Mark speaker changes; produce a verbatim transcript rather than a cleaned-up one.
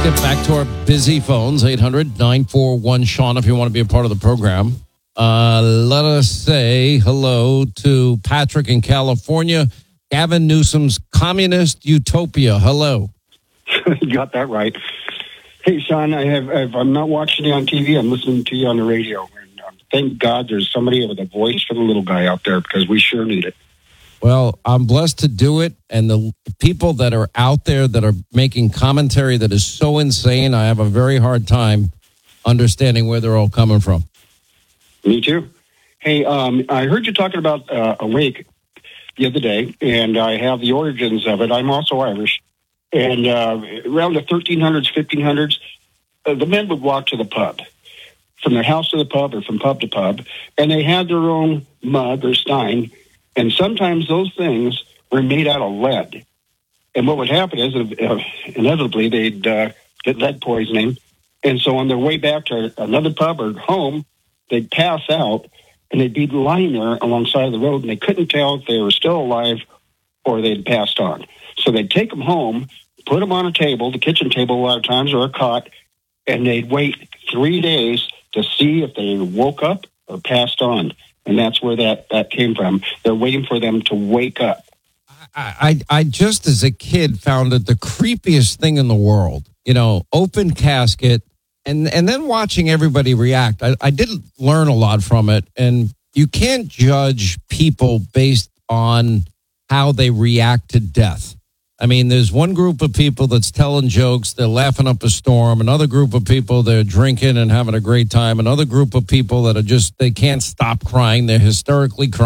Speaker 1: get back to our busy phones, eight hundred nine four one Sean, if you want to be a part of the program. Uh, let us say hello to Patrick in California, Gavin Newsom's Communist Utopia. Hello.
Speaker 2: You got that right. Hey, Sean, I have, I've, I'm not watching you on T V. I'm listening to you on the radio. And um, thank God there's somebody with a voice for the little guy out there, because we sure need it.
Speaker 1: Well, I'm blessed to do it, and the people that are out there that are making commentary that is so insane, I have a very hard time understanding where they're all coming from.
Speaker 2: Me too. Hey, um, I heard you talking about uh, Awake the other day, and I have the origins of it. I'm also Irish. And uh, around the thirteen hundreds, fifteen hundreds, uh, the men would walk to the pub, from their house to the pub or from pub to pub, and they had their own mug or stein. And sometimes those things were made out of lead. And what would happen is, uh, inevitably, they'd uh, get lead poisoning. And so on their way back to another pub or home, they'd pass out, and they'd be lying there alongside the road, and they couldn't tell if they were still alive or they'd passed on. So they'd take them home, put them on a table, the kitchen table a lot of times, or a cot, and they'd wait three days to see if they woke up or passed on. And that's where that, that came from. They're waiting for them to wake up.
Speaker 1: I, I, I just, as a kid, found it the creepiest thing in the world. You know, open casket, and, and then watching everybody react. I, I did learn a lot from it, and you can't judge people based on how they react to death. I mean, there's one group of people that's telling jokes, they're laughing up a storm. Another group of people, they're drinking and having a great time. Another group of people that are just, they can't stop crying. They're hysterically crying.